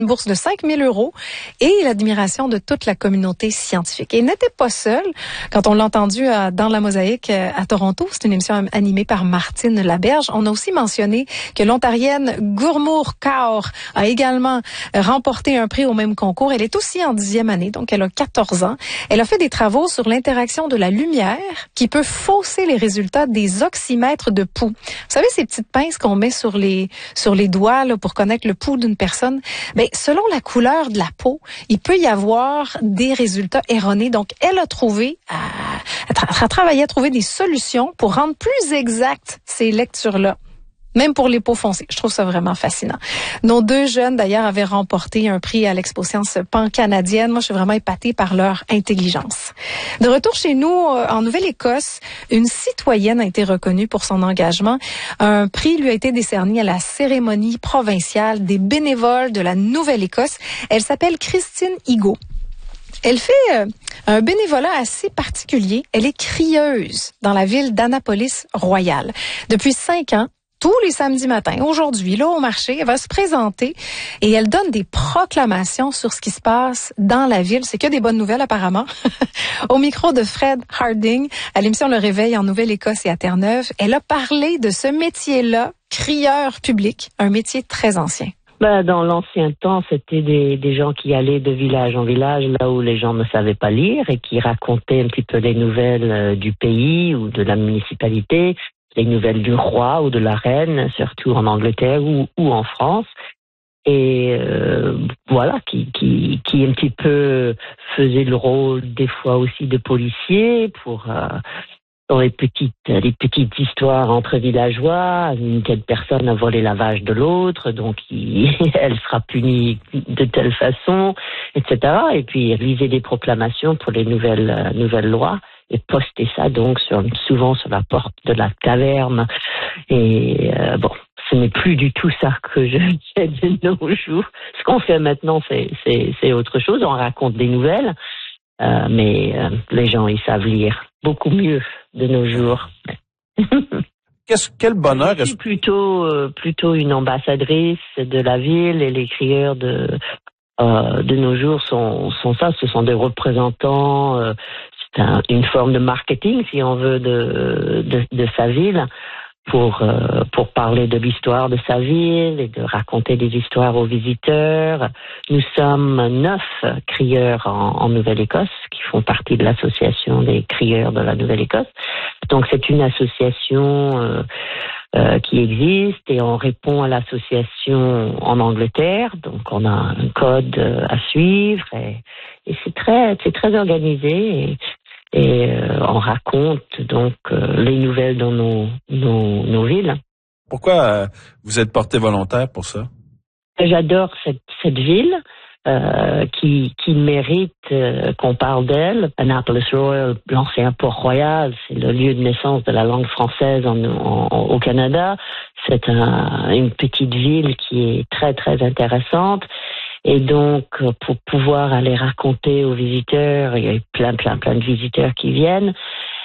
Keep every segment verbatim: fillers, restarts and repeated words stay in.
une bourse de cinq mille euros et l'admiration de toute la communauté scientifique. Et il n'était pas seul. Quand on l'a entendu à, dans la Mosaïque à Toronto, c'est une émission animée par Martine Laberge. On a aussi mentionné que l'Ontarienne Gurmour Kaur a également remporté un prix au même concours. Elle est aussi en dixième année, donc elle a quatorze ans. Elle a fait des travaux sur l'interaction de la lumière qui peut fausser les résultats des oxymètres de pouls. Vous savez, ces petites pinces qu'on met sur les sur les doigts là, pour connaître le pouls d'une personne? Ben, selon la couleur de la peau, il peut y avoir des résultats erronés. Donc, elle a trouvé, elle a travaillé à trouver des solutions pour rendre plus exactes ces lectures-là. Même pour les peaux foncées. Je trouve ça vraiment fascinant. Nos deux jeunes, d'ailleurs, avaient remporté un prix à l'Expo Science pan-canadienne. Moi, je suis vraiment épatée par leur intelligence. De retour chez nous, en Nouvelle-Écosse, une citoyenne a été reconnue pour son engagement. Un prix lui a été décerné à la cérémonie provinciale des bénévoles de la Nouvelle-Écosse. Elle s'appelle Christine Higo. Elle fait euh, un bénévolat assez particulier. Elle est crieuse dans la ville d'Annapolis-Royal. Depuis cinq ans, tous les samedis matins, aujourd'hui, là, au marché, elle va se présenter et elle donne des proclamations sur ce qui se passe dans la ville. C'est que des bonnes nouvelles, apparemment. Au micro de Fred Harding, à l'émission Le Réveil en Nouvelle-Écosse et à Terre-Neuve, elle a parlé de ce métier-là, crieur public, un métier très ancien. Ben, dans l'ancien temps, c'était des, des gens qui allaient de village en village, là où les gens ne savaient pas lire et qui racontaient un petit peu les nouvelles euh, du pays ou de la municipalité, les nouvelles du roi ou de la reine, surtout en Angleterre ou, ou en France. Et euh, voilà, qui, qui, qui un petit peu faisait le rôle des fois aussi de policier pour... Euh, dans les petites, les petites histoires entre villageois, une telle personne a volé la vache de l'autre, donc il, elle sera punie de telle façon, et cetera. Et puis lisait des proclamations pour les nouvelles, euh, nouvelles lois et postait ça donc sur, souvent sur la porte de la taverne. Et euh, bon, ce n'est plus du tout ça que je fais de nos jours. Ce qu'on fait maintenant, c'est, c'est, c'est autre chose. On raconte des nouvelles. Euh, mais euh, les gens, ils savent lire beaucoup mieux de nos jours. Qu'est-ce, quel bonheur! Je suis plutôt, euh, plutôt une ambassadrice de la ville et les crieurs de, euh, de nos jours sont, sont ça, ce sont des représentants, euh, c'est un, une forme de marketing, si on veut, de, de, de sa ville. Pour euh, pour parler de l'histoire de sa ville et de raconter des histoires aux visiteurs. Nous sommes neuf crieurs en, en Nouvelle-Écosse qui font partie de l'association des crieurs de la Nouvelle-Écosse. Donc c'est une association euh, euh, qui existe et on répond à l'association en Angleterre. Donc on a un code à suivre et, et c'est très c'est très organisé. Et, Et euh, on raconte donc euh, les nouvelles dans nos, nos, nos villes. Pourquoi euh, vous êtes porté volontaire pour ça? J'adore cette, cette ville euh, qui, qui mérite euh, qu'on parle d'elle. Annapolis Royal, l'ancien Port-Royal, c'est le lieu de naissance de la langue française en, en, au Canada. C'est un, une petite ville qui est très très intéressante. Et donc, pour pouvoir aller raconter aux visiteurs, il y a plein, plein, plein de visiteurs qui viennent.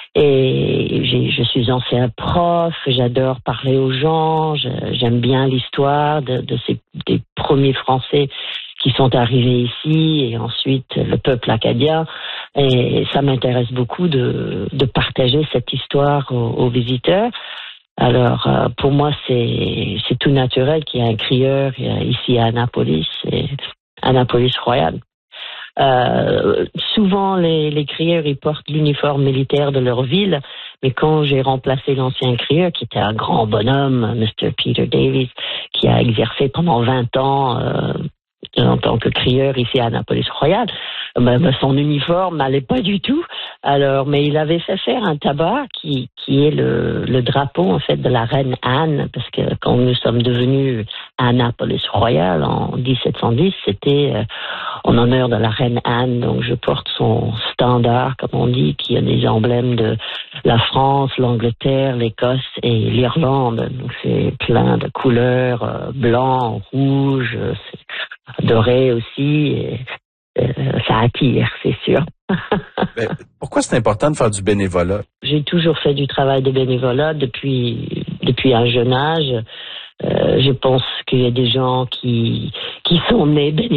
Et j'ai, je suis ancien prof, j'adore parler aux gens, je, j'aime bien l'histoire de, de ces des premiers Français qui sont arrivés ici et ensuite le peuple acadien. Et ça m'intéresse beaucoup de, de partager cette histoire aux, aux visiteurs. Alors, euh, pour moi, c'est, c'est tout naturel qu'il y ait un crieur ici à Annapolis, et Annapolis Royal. Euh, souvent, les, les crieurs, ils portent l'uniforme militaire de leur ville, mais quand j'ai remplacé l'ancien crieur, qui était un grand bonhomme, mister Peter Davies, qui a exercé pendant vingt ans euh, en tant que crieur ici à Annapolis Royal, ben, son uniforme n'allait pas du tout. Alors, mais il avait fait faire un tabac qui qui est le, le drapeau en fait de la reine Anne, parce que quand nous sommes devenus Annapolis Royal en dix-sept cent dix, c'était euh, en honneur de la reine Anne. Donc, je porte son standard, comme on dit, qui a des emblèmes de la France, l'Angleterre, l'Écosse et l'Irlande. Donc, c'est plein de couleurs, euh, blanc, rouge, euh, doré aussi. Et, euh, ça attire, c'est sûr. Ben, pourquoi c'est important de faire du bénévolat? J'ai toujours fait du travail de bénévolat depuis depuis un jeune âge. Euh, je pense qu'il y a des gens qui qui sont nés